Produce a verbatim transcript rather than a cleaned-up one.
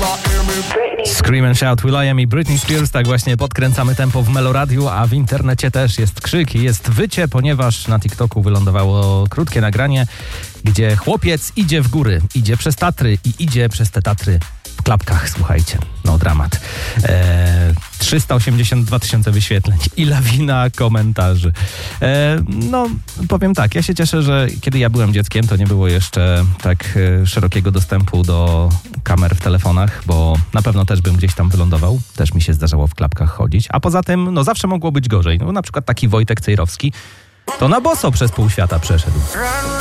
Scream and Shout, Will.i.am i Britney Spears. Tak właśnie podkręcamy tempo w Meloradiu, a w internecie też jest krzyk i jest wycie, ponieważ na TikToku wylądowało krótkie nagranie, gdzie chłopiec idzie w góry, idzie przez Tatry i idzie przez te Tatry w klapkach, słuchajcie. No dramat. Eee, trzysta osiemdziesiąt dwa tysiące wyświetleń i lawina komentarzy. Eee, no, powiem tak, ja się cieszę, że kiedy ja byłem dzieckiem, to nie było jeszcze tak e, szerokiego dostępu do kamer w telefonach, bo na pewno też bym gdzieś tam wylądował. Też mi się zdarzało w klapkach chodzić. A poza tym, no zawsze mogło być gorzej. No na przykład taki Wojtek Cejrowski to na boso przez pół świata przeszedł.